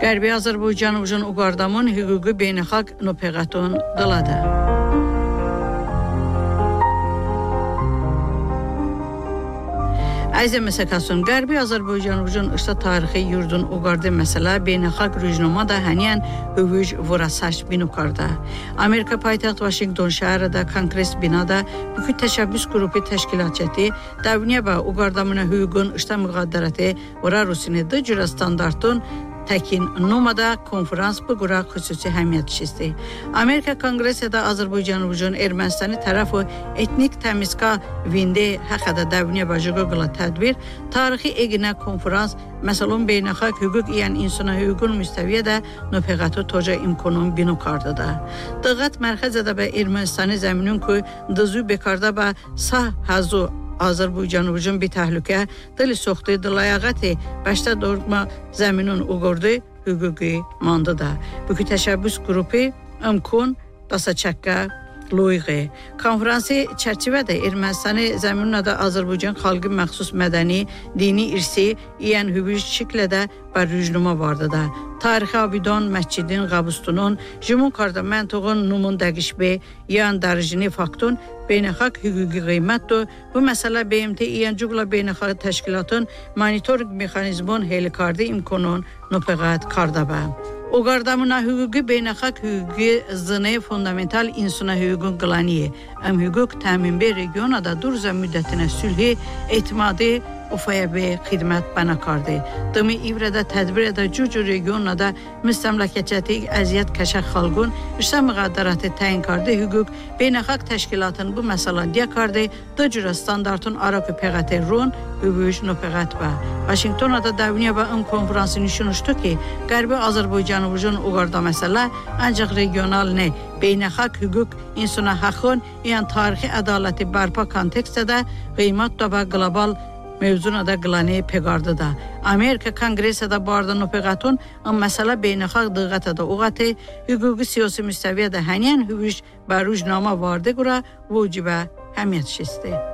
Qərbi Azərbaycan üçün uqardamın hüquqi beynəlxalq nöpəqətun qıladı. Əziz məsəkasın, Qərbi Azərbaycan üçün işdə tarixi yurdun uqardı məsələ beynəlxalq rüjnoma da həniyən hüvüc vurasaş binukarda. Amerika paytaxt Washington şəhərində Kongress binada bükü təşəbbüs qrupu təşkilatçəti dəvniyə və uqardamına hüququn işdə müqaddərəti vura Rusini da cürə standartın Təkin Numada konferans bu qura xüsusi həmiyyət şisti. Amerika Konqresiyada Azərbaycan üçün Ermənistani tərəfi etnik təmizka vində həqədə dəvniyə və hüquqla tədbir, tarixi eginə konferans, məsələn beynəlxalq hüquq yəni insana hüququn müstəviyə də nöpəqatı toca imkanın binukardıda. Dığat mərkəzədə və Ermənistani zəminin ki, dızı bekarda və sah hazu Azərbaycan üçün bir təhlükə, dili soxdu, dilayaqəti, bəşdə doğurma zəminin uğurdu, hüquqi mandıda. Bükü təşəbbüs qrupu, imkun, dasaçəkə, Loyği. Konferansı çərçivədə Ermənistani zəminlə də Azərbaycan xalqı məxsus mədəni, dini irsi, yəni hüvüc şiklədə və rüjnuma vardı da. Tarixi abidan, məscidin, qabustunun, jimun karda məntuğun, numun dəqişbi, yan darıcını faktun, beynəlxalq hüquqi qiymətdir. Bu məsələ BMT İyancıqla beynəlxalq təşkilatın monitoring mexanizmun helikardı imkanın nöpəqət kardabə. Uqardamına hüquqi beynəlxalq hüquqi zını fundamental insana hüququn qılaniyi, hüquq təminbi regionada durza müddətinə sülhi, etimadı, ufaya bir xidmət bənakardı. Dimi ivrədə tədbir edə cücü regionada müstəmləkəçəti əziyyət kəşək xalqın işə müqaddərəti təyin kardı hüquq beynəlxalq təşkilatın bu məsələ diyakardı, da cürə standartın arakı pəqəti run, hüvüc nöpəqət və. Washingtonada dəvniyə və konferansı nüşünüşdü ki, Qərbi Azərbaycan üçün uqarda məsələ ancaq regional ne, beynəlxalq hüquq insana haqqın, yəni tarixi ədaləti bərpa kontekstdə qiymət və qlobal mevzuna da qılani peqardı da. Amerika Konqresiyada barda nöpəqətun, məsələ beynəlxalq dığətə də uğatı, hüquqi siyasi müstəviyyədə həniyən hüvüc və rüjnama vardı qura, vücibə həmiyyət şisti.